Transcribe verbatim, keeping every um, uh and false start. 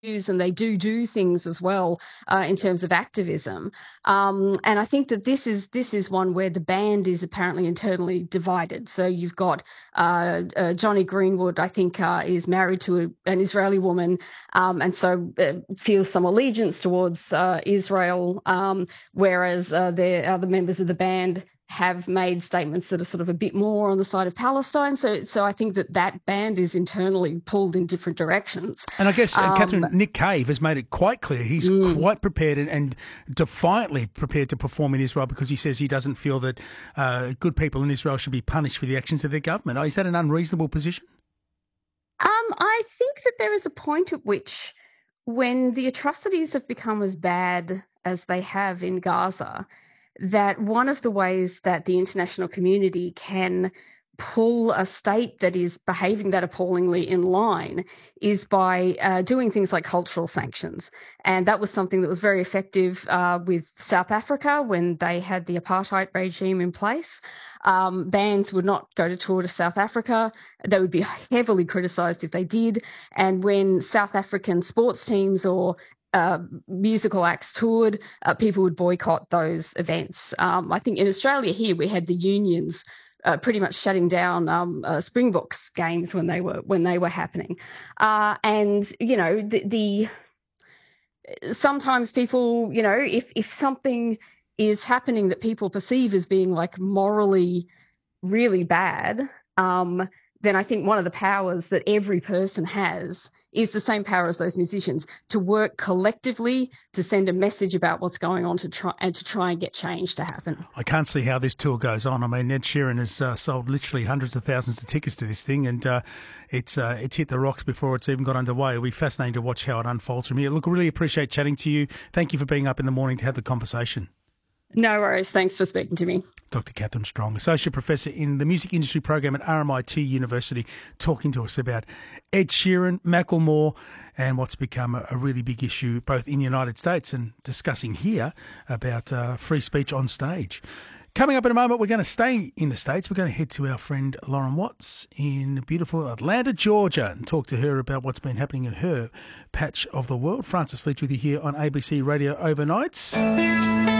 and they do do things as well uh, in terms of activism. Um, and I think that this is this is one where the band is apparently internally divided. So you've got uh, uh, Johnny Greenwood, I think, uh, is married to a, an Israeli woman, um, and so uh, feels some allegiance towards uh, Israel, um, whereas uh, the other members of the band have made statements that are sort of a bit more on the side of Palestine. So, so I think that that band is internally pulled in different directions. And I guess, uh, um, Catherine, Nick Cave has made it quite clear he's mm. quite prepared and, and defiantly prepared to perform in Israel because he says he doesn't feel that uh, good people in Israel should be punished for the actions of their government. Is that an unreasonable position? Um, I think that there is a point at which, when the atrocities have become as bad as they have in Gaza, that one of the ways that the international community can pull a state that is behaving that appallingly in line is by uh, doing things like cultural sanctions. And that was something that was very effective uh, with South Africa when they had the apartheid regime in place. Um, bands would not go to tour to South Africa. They would be heavily criticised if they did. And when South African sports teams or Uh, musical acts toured, uh, people would boycott those events. Um, I think in Australia here we had the unions uh, pretty much shutting down um, uh, Springboks games when they were when they were happening. Uh, and you know, the, the sometimes people, you know, if if something is happening that people perceive as being like morally really bad, um, then I think one of the powers that every person has is the same power as those musicians, to work collectively to send a message about what's going on to try and to try and get change to happen. I can't see how this tour goes on. I mean, Ed Sheeran has uh, sold literally hundreds of thousands of tickets to this thing, and uh, it's uh, it's hit the rocks before it's even got underway. It'll be fascinating to watch how it unfolds from here. Look, I really appreciate chatting to you. Thank you for being up in the morning to have the conversation. No worries. Thanks for speaking to me. Doctor Catherine Strong, Associate Professor in the Music Industry Program at R M I T University, talking to us about Ed Sheeran, Macklemore, and what's become a, a really big issue both in the United States and discussing here about uh, free speech on stage. Coming up in a moment, we're going to stay in the States. We're going to head to our friend Lauren Watts in beautiful Atlanta, Georgia, and talk to her about what's been happening in her patch of the world. Francis Leach with you here on A B C Radio Overnights.